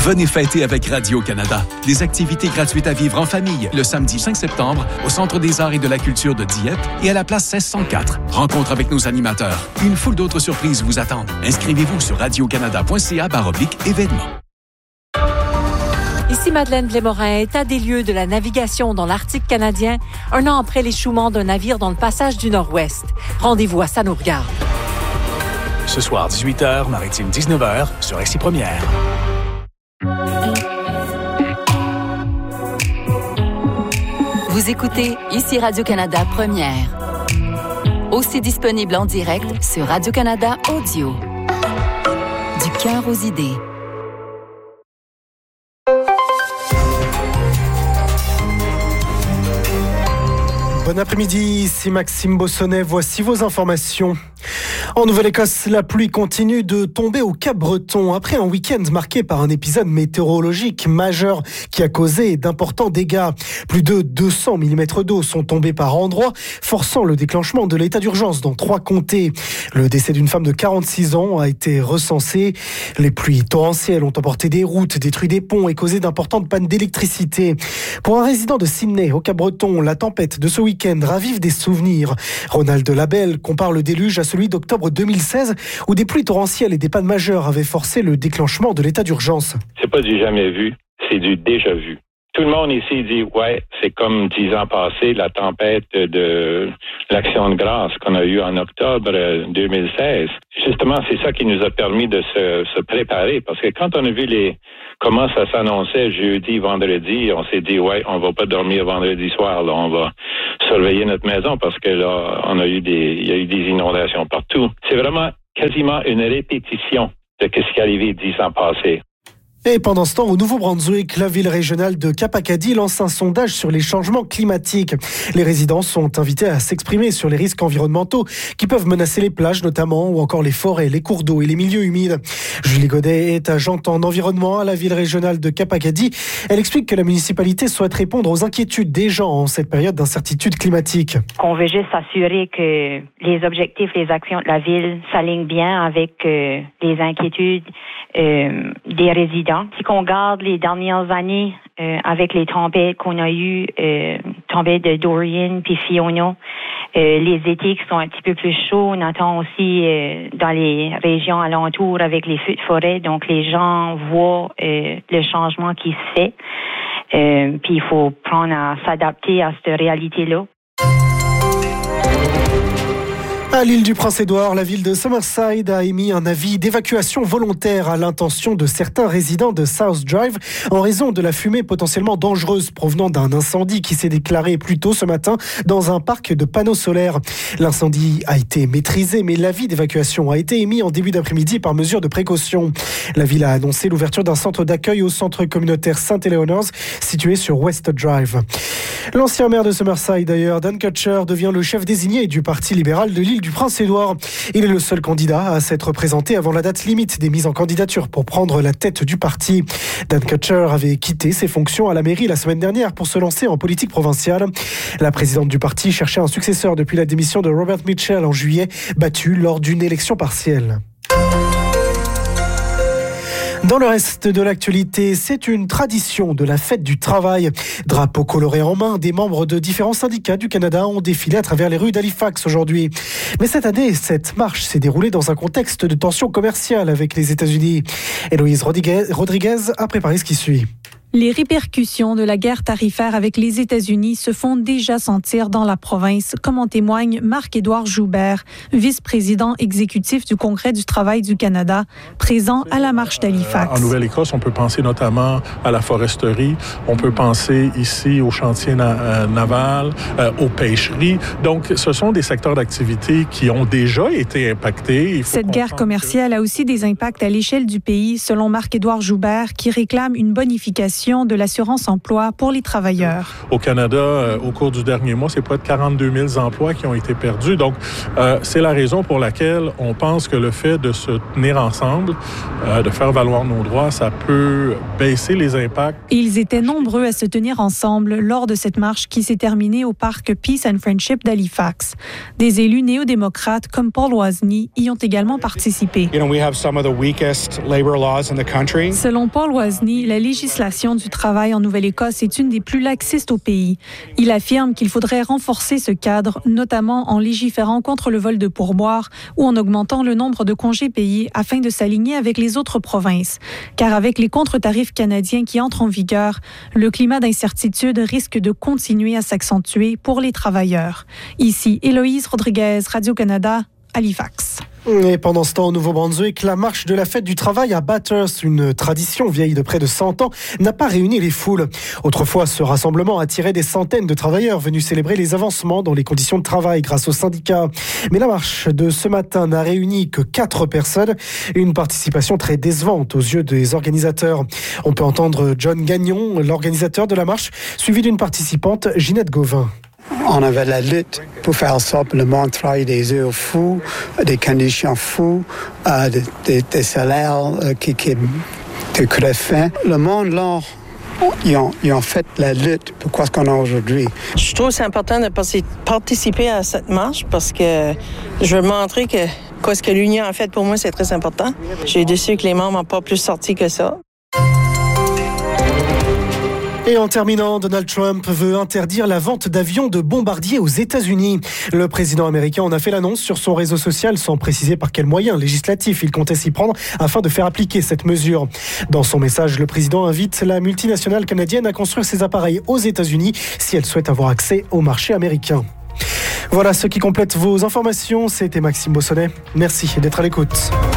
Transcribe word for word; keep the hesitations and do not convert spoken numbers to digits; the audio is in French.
Venez fêter avec Radio-Canada. Des activités gratuites à vivre en famille le samedi cinq septembre au Centre des arts et de la culture de Dieppe et à la place seize cent quatre. Rencontre avec nos animateurs. Une foule d'autres surprises vous attendent. Inscrivez-vous sur radiocanada.ca barre oblique événements. Ici Madeleine Blais-Morin, état des lieux de la navigation dans l'Arctique canadien, un an après l'échouement d'un navire dans le passage du Nord-Ouest. Rendez-vous à Ça nous regarde. Ce soir, dix-huit heures, Maritime dix-neuf heures, sur X Première. Vous écoutez Ici Radio-Canada Première. Aussi disponible en direct sur Radio-Canada Audio. Du cœur aux idées. Bon après-midi, ici Maxime Bossonnet, voici vos informations. En Nouvelle-Écosse, la pluie continue de tomber au Cap-Breton après un week-end marqué par un épisode météorologique majeur qui a causé d'importants dégâts. Plus de deux cents millimètres d'eau sont tombés par endroits, forçant le déclenchement de l'état d'urgence dans trois comtés. Le décès d'une femme de quarante-six ans a été recensé. Les pluies torrentielles ont emporté des routes, détruit des ponts et causé d'importantes pannes d'électricité. Pour un résident de Sydney, au Cap-Breton, la tempête de ce week-end ravive des souvenirs. Ronald Labelle compare le déluge à celui d'octobre deux mille seize, où des pluies torrentielles et des pannes majeures avaient forcé le déclenchement de l'état d'urgence. C'est pas du jamais vu, c'est du déjà vu. Tout le monde ici dit, ouais, c'est comme dix ans passés, la tempête de l'Action de grâce qu'on a eue en octobre deux mille seize. Justement, c'est ça qui nous a permis de se, se préparer, parce que quand on a vu les comment ça s'annonçait jeudi, vendredi, on s'est dit, ouais, on va pas dormir vendredi soir, là, on va surveiller notre maison, parce que là, on a eu des, il y a eu des inondations partout. C'est vraiment quasiment une répétition de ce qui est arrivé dix ans passés. Et pendant ce temps, au Nouveau-Brunswick, la ville régionale de Cap Acadie lance un sondage sur les changements climatiques. Les résidents sont invités à s'exprimer sur les risques environnementaux qui peuvent menacer les plages notamment, ou encore les forêts, les cours d'eau et les milieux humides. Julie Godet est agente en environnement à la ville régionale de Cap Acadie. Elle explique que la municipalité souhaite répondre aux inquiétudes des gens en cette période d'incertitude climatique. On veut juste s'assurer que les objectifs, les actions de la ville s'alignent bien avec euh, les inquiétudes euh, des résidents. Si on regarde les dernières années euh, avec les tempêtes qu'on a eues, euh, tempêtes de Dorian puis Fiona, euh, les étés qui sont un petit peu plus chauds, on attend aussi euh, dans les régions alentours avec les feux de forêt. Donc les gens voient euh, le changement qui se fait. Euh, puis il faut prendre à s'adapter à cette réalité-là. À l'île du Prince-Édouard, la ville de Summerside a émis un avis d'évacuation volontaire à l'intention de certains résidents de South Drive en raison de la fumée potentiellement dangereuse provenant d'un incendie qui s'est déclaré plus tôt ce matin dans un parc de panneaux solaires. L'incendie a été maîtrisé, mais l'avis d'évacuation a été émis en début d'après-midi par mesure de précaution. La ville a annoncé l'ouverture d'un centre d'accueil au centre communautaire Saint-Eleanor's situé sur West Drive. L'ancien maire de Summerside, d'ailleurs, Dan Kutcher, devient le chef désigné du Parti libéral de l'île du Prince-Édouard. Il est le seul candidat à s'être présenté avant la date limite des mises en candidature pour prendre la tête du parti. Dan Kutcher avait quitté ses fonctions à la mairie la semaine dernière pour se lancer en politique provinciale. La présidente du parti cherchait un successeur depuis la démission de Robert Mitchell en juillet, battu lors d'une élection partielle. Dans le reste de l'actualité, c'est une tradition de la fête du travail. Drapeau coloré en main, des membres de différents syndicats du Canada ont défilé à travers les rues d'Halifax aujourd'hui. Mais cette année, cette marche s'est déroulée dans un contexte de tension commerciale avec les États-Unis. Héloïse Rodriguez, Rodriguez a préparé ce qui suit. Les répercussions de la guerre tarifaire avec les États-Unis se font déjà sentir dans la province, comme en témoigne Marc-Édouard Joubert, vice-président exécutif du Congrès du travail du Canada, présent à la marche d'Halifax. En Nouvelle-Écosse, on peut penser notamment à la foresterie, on peut penser ici au chantier na- naval, euh, aux pêcheries. Donc, ce sont des secteurs d'activité qui ont déjà été impactés. Cette guerre commerciale que... a aussi des impacts à l'échelle du pays, selon Marc-Édouard Joubert, qui réclame une bonification suppression de l'assurance-emploi pour les travailleurs. Au Canada, euh, au cours du dernier mois, c'est près de quarante-deux mille emplois qui ont été perdus. Donc, euh, c'est la raison pour laquelle on pense que le fait de se tenir ensemble, euh, de faire valoir nos droits, ça peut baisser les impacts. Ils étaient nombreux à se tenir ensemble lors de cette marche qui s'est terminée au parc Peace and Friendship d'Halifax. Des élus néo-démocrates comme Paul Wozni y ont également participé. You know, we have some of the weakest labor laws in the country. Selon Paul Wozni, la législation du travail en Nouvelle-Écosse est une des plus laxistes au pays. Il affirme qu'il faudrait renforcer ce cadre, notamment en légiférant contre le vol de pourboires ou en augmentant le nombre de congés payés afin de s'aligner avec les autres provinces. Car avec les contre-tarifs canadiens qui entrent en vigueur, le climat d'incertitude risque de continuer à s'accentuer pour les travailleurs. Ici, Héloïse Rodriguez, Radio-Canada, Halifax. Et pendant ce temps, au Nouveau-Brunswick, la marche de la fête du travail à Bathurst, une tradition vieille de près de cent ans, n'a pas réuni les foules. Autrefois, ce rassemblement attirait des centaines de travailleurs venus célébrer les avancements dans les conditions de travail grâce aux syndicats. Mais la marche de ce matin n'a réuni que quatre personnes, une participation très décevante aux yeux des organisateurs. On peut entendre John Gagnon, l'organisateur de la marche, suivi d'une participante, Ginette Gauvin. On avait la lutte pour faire ça, pour le monde travailler des heures fous, des conditions fous, euh, des, des, des salaires euh, qui, qui te crèvent. Le monde, là, ils ont, ils ont fait la lutte pour quoi ce qu'on a aujourd'hui. Je trouve que c'est important de participer à cette marche parce que je veux montrer que quoi ce que l'Union a fait pour moi, c'est très important. J'ai déçu que les membres n'ont pas plus sorti que ça. Et en terminant, Donald Trump veut interdire la vente d'avions de bombardiers aux États-Unis. Le président américain en a fait l'annonce sur son réseau social sans préciser par quels moyens législatifs il comptait s'y prendre afin de faire appliquer cette mesure. Dans son message, le président invite la multinationale canadienne à construire ses appareils aux États-Unis si elle souhaite avoir accès au marché américain. Voilà ce qui complète vos informations. C'était Maxime Bossonnet. Merci d'être à l'écoute.